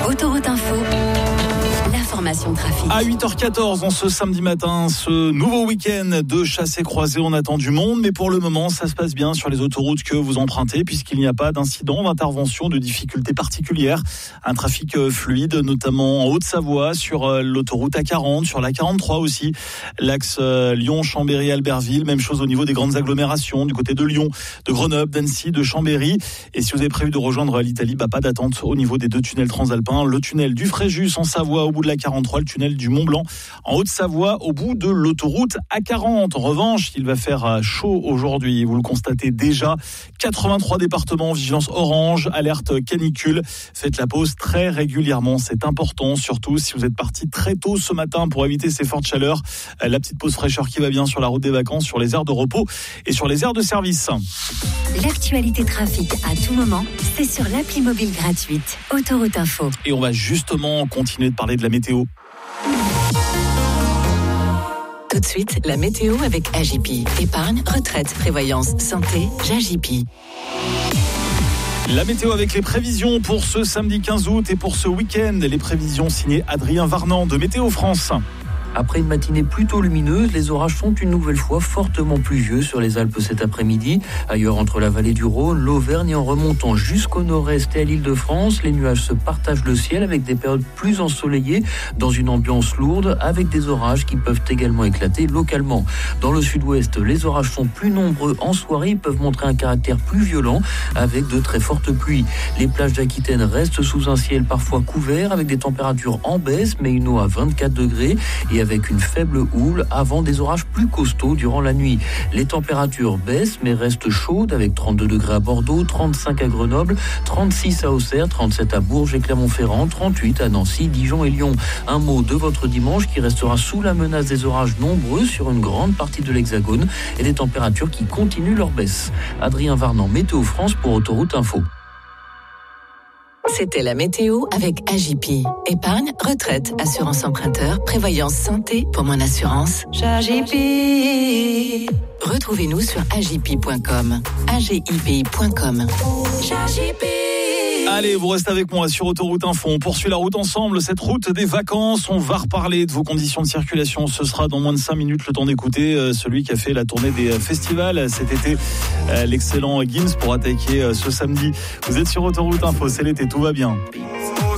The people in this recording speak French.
Autoroute Info, l'information trafic. À 8h14, en ce samedi matin, ce nouveau week-end de chassés-croisés, on attend du monde, mais pour le moment, ça se passe bien sur les autoroutes que vous empruntez, puisqu'il n'y a pas d'incident, d'intervention, de difficultés particulières. Un trafic fluide, notamment en Haute-Savoie, sur l'autoroute A40, sur la 43 aussi, l'axe Lyon, Chambéry, Albertville, même chose au niveau des grandes agglomérations, du côté de Lyon, de Grenoble, d'Annecy, de Chambéry. Et si vous avez prévu de rejoindre l'Italie, pas d'attente au niveau des deux tunnels transalpins, le tunnel du Fréjus en Savoie au bout de la 43, le tunnel du Mont-Blanc en Haute-Savoie au bout de l'autoroute A40. En revanche, il va faire chaud aujourd'hui, vous le constatez déjà. 83 départements en vigilance orange, alerte canicule. Faites la pause très régulièrement, c'est important, surtout si vous êtes parti très tôt ce matin pour éviter ces fortes chaleurs. La petite pause fraîcheur qui va bien sur la route des vacances, sur les aires de repos et sur les aires de service. L'actualité trafic à tout moment, c'est sur l'appli mobile gratuite Autoroute Info. Et on va justement continuer de parler de la météo. Tout de suite, la météo avec AJP. Épargne, retraite, prévoyance, santé, j'AJP. La météo avec les prévisions pour ce samedi 15 août et pour ce week-end. Les prévisions signées Adrien Varnand de Météo France. Après une matinée plutôt lumineuse, les orages sont une nouvelle fois fortement pluvieux sur les Alpes cet après-midi. Ailleurs, entre la vallée du Rhône, l'Auvergne et en remontant jusqu'au nord-est et à l'Île-de-France, les nuages se partagent le ciel avec des périodes plus ensoleillées dans une ambiance lourde avec des orages qui peuvent également éclater localement. Dans le sud-ouest, les orages sont plus nombreux en soirée, ils peuvent montrer un caractère plus violent avec de très fortes pluies. Les plages d'Aquitaine restent sous un ciel parfois couvert avec des températures en baisse, mais une eau à 24 degrés et avec une faible houle avant des orages plus costauds durant la nuit. Les températures baissent mais restent chaudes avec 32 degrés à Bordeaux, 35 à Grenoble, 36 à Auxerre, 37 à Bourges et Clermont-Ferrand, 38 à Nancy, Dijon et Lyon. Un mot de votre dimanche qui restera sous la menace des orages nombreux sur une grande partie de l'Hexagone et des températures qui continuent leur baisse. Adrien Varnand, Météo France pour Autoroute Info. C'était la météo avec AJP. Épargne, retraite, assurance emprunteur, prévoyance santé. Pour mon assurance, j'AJP. Retrouvez-nous sur agip.com. agipi.com. j'AJP. Allez, vous restez avec moi sur Autoroute Info. On poursuit la route ensemble, cette route des vacances. On va reparler de vos conditions de circulation. Ce sera dans moins de 5 minutes, le temps d'écouter celui qui a fait la tournée des festivals cet été, l'excellent Gims, pour attaquer ce samedi. Vous êtes sur Autoroute Info, c'est l'été, tout va bien.